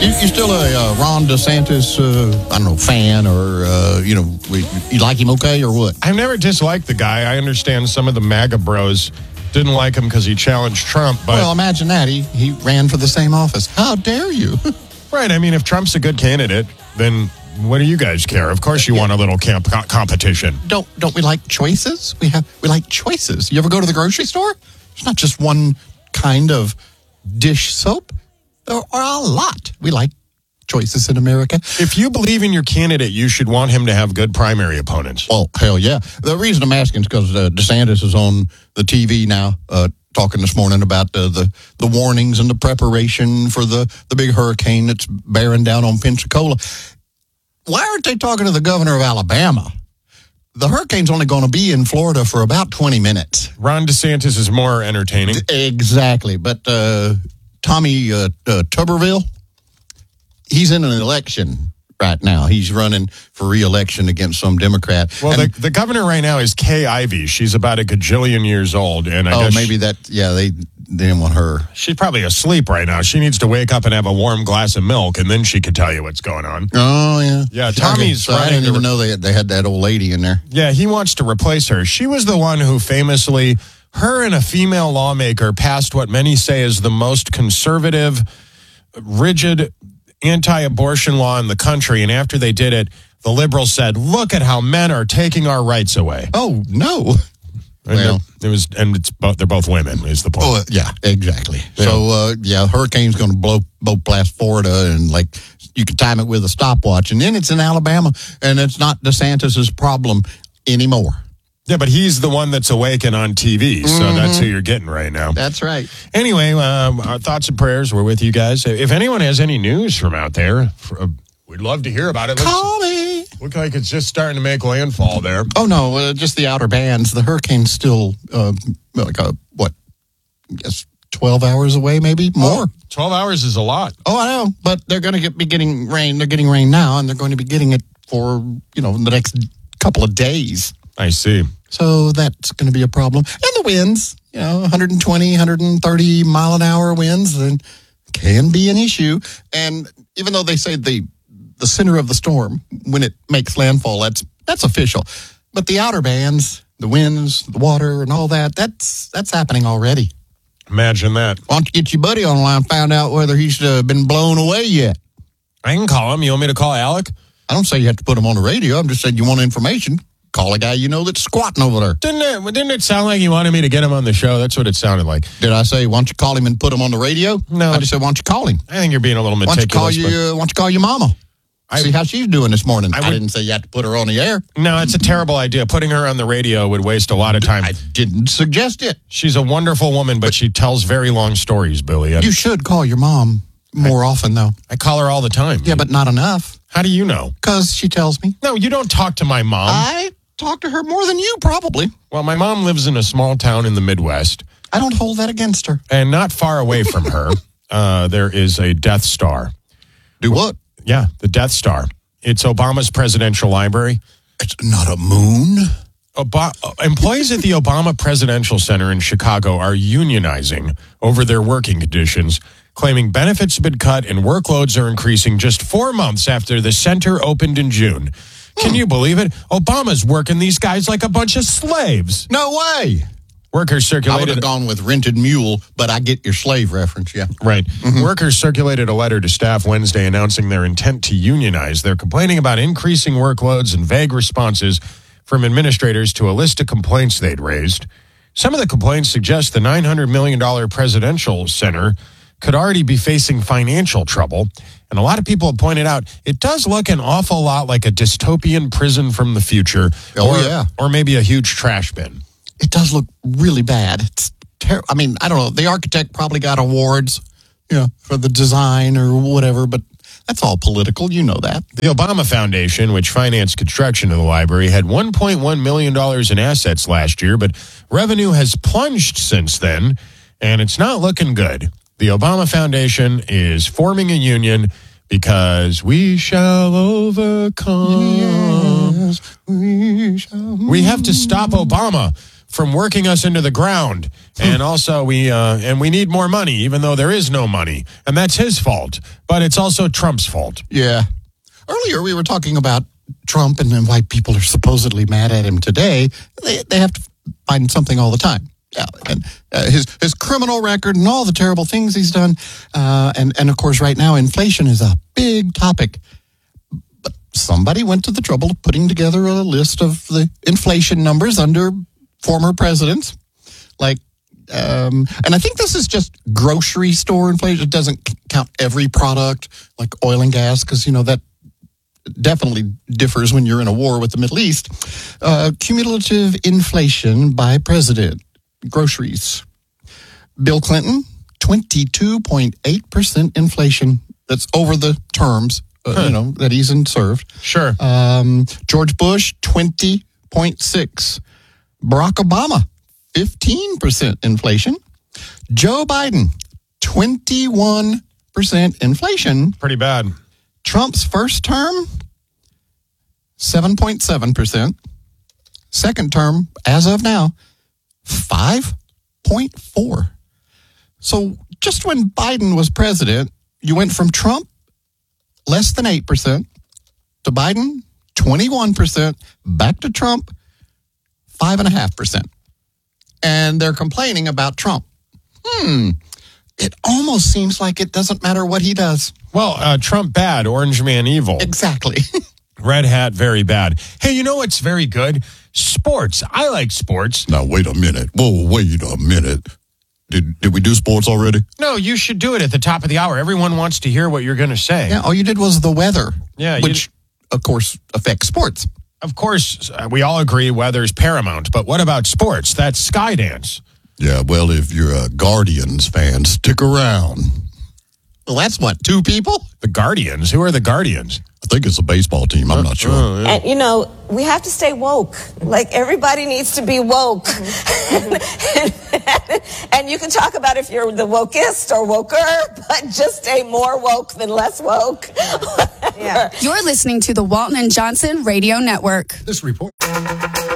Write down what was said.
You still a Ron DeSantis, I don't know, fan or, you like him okay or what? I've never disliked the guy. I understand some of the MAGA bros didn't like him because he challenged Trump. But well, imagine that. He ran for the same office. How dare you? Right. I mean, if Trump's a good candidate, then what do you guys care? Of course you want a little competition. Don't we like choices? We like choices. You ever go to the grocery store? It's not just one kind of dish soap. There are a lot. We like choices in America. If you believe in your candidate, you should want him to have good primary opponents. Well, hell yeah. The reason I'm asking is because DeSantis is on the TV now talking this morning about the warnings and the preparation for the big hurricane that's bearing down on Pensacola. Why aren't they talking to the governor of Alabama? The hurricane's only going to be in Florida for about 20 minutes. Ron DeSantis is more entertaining. Exactly. But Tommy Tuberville, he's in an election right now. He's running for re-election against some Democrat. Well, the governor right now is Kay Ivey. She's about a gajillion years old. And I guess maybe they didn't want her. She's probably asleep right now. She needs to wake up and have a warm glass of milk, and then she could tell you what's going on. Oh, yeah. Yeah, Tommy's I didn't even know they had that old lady in there. Yeah, he wants to replace her. She was the one who famously, her and a female lawmaker passed what many say is the most conservative, rigid, anti-abortion law in the country. And after they did it, the liberals said, look at how men are taking our rights away. Oh, no. And they're both women, is the point. Oh, yeah, exactly. Yeah. So, hurricane's going to blow past Florida, and you can time it with a stopwatch, and then it's in Alabama, and it's not DeSantis's problem anymore. Yeah, but he's the one that's awake and on TV, so that's who you're getting right now. That's right. Anyway, our thoughts and prayers were with you guys. If anyone has any news from out there, we'd love to hear about it. Call me. Look like it's just starting to make landfall there. Oh, no, just the outer bands. The hurricane's still, 12 hours away, maybe? More. 12 hours is a lot. Oh, I know, but they're going to be getting rain. They're getting rain now, and they're going to be getting it for, the next couple of days. I see. So that's going to be a problem. And the winds, 120, 130 mile an hour winds, then can be an issue. And even though they say the center of the storm, when it makes landfall, that's official. But the outer bands, the winds, the water, and all that's happening already. Imagine that. Why don't you get your buddy on the line and find out whether he's been blown away yet? I can call him. You want me to call Alec? I don't say you have to put him on the radio. I'm just saying you want information. Call a guy that's squatting over there. Didn't it sound like you wanted me to get him on the show? That's what it sounded like. Did I say, why don't you call him and put him on the radio? No. I just said, why don't you call him? I think you're being a little meticulous. Why don't you call your mama? See how she's doing this morning. I didn't say you had to put her on the air. No, it's a terrible idea. Putting her on the radio would waste a lot of time. I didn't suggest it. She's a wonderful woman, but she tells very long stories, Billy. You should call your mom more often, though. I call her all the time. Yeah, but not enough. How do you know? Because she tells me. No, you don't talk to my mom. I talk to her more than you, probably. Well, my mom lives in a small town in the Midwest. I don't hold that against her. And not far away from her, there is a Death Star. Do what? Yeah, the Death Star. It's Obama's presidential library. It's not a moon. Employees at the Obama Presidential Center in Chicago are unionizing over their working conditions, claiming benefits have been cut and workloads are increasing just 4 months after the center opened in June. Can you believe it? Obama's working these guys like a bunch of slaves. No way. Workers circulated. I would have gone with rented mule, but I get your slave reference, yeah. Right. Workers circulated a letter to staff Wednesday announcing their intent to unionize. They're complaining about increasing workloads and vague responses from administrators to a list of complaints they'd raised. Some of the complaints suggest the $900 million presidential center could already be facing financial trouble. And a lot of people have pointed out it does look an awful lot like a dystopian prison from the future. Or maybe a huge trash bin. It does look really bad. It's terrible. I mean, I don't know. The architect probably got awards, for the design or whatever, but that's all political. You know that. The Obama Foundation, which financed construction of the library, had $1.1 million in assets last year, but revenue has plunged since then, and it's not looking good. The Obama Foundation is forming a union because we shall overcome. Yes, we have to stop Obama from working us into the ground. And also we need more money, even though there is no money. And that's his fault. But it's also Trump's fault. Yeah. Earlier, we were talking about Trump and then why people are supposedly mad at him today. They have to find something all the time. Yeah, and his criminal record and all the terrible things he's done. And of course, right now, inflation is a big topic. But somebody went to the trouble of putting together a list of the inflation numbers under former presidents. And I think this is just grocery store inflation. It doesn't count every product, like oil and gas, because, that definitely differs when you're in a war with the Middle East. Cumulative inflation by president. Groceries. Bill Clinton, 22.8% inflation. That's over the terms, that he's served. Sure. George Bush, 20.6. Barack Obama, 15% inflation. Joe Biden, 21% inflation. Pretty bad. Trump's first term, 7.7%. Second term, as of now, 5.4. So just when Biden was president, you went from Trump, less than 8%, to Biden, 21%, back to Trump, 5.5%. And they're complaining about Trump. It almost seems like it doesn't matter what he does. Well, Trump bad, Orange Man evil. Exactly. Red hat, very bad. Hey, you know what's very good? Sports. I like sports. Now, wait a minute. Whoa, wait a minute. Did we do sports already? No, you should do it at the top of the hour. Everyone wants to hear what you're going to say. Yeah, all you did was the weather. Yeah, which, of course, affects sports. Of course, we all agree weather's paramount. But what about sports? That's Skydance. Yeah, well, if you're a Guardians fan, stick around. Well, that's what, 2 people? The Guardians? Who are the Guardians? I think it's a baseball team. I'm not sure. Yeah. And, we have to stay woke. Like, everybody needs to be woke. And you can talk about if you're the wokest or woker, but just stay more woke than less woke. Yeah. You're listening to the Walton and Johnson Radio Network. This report.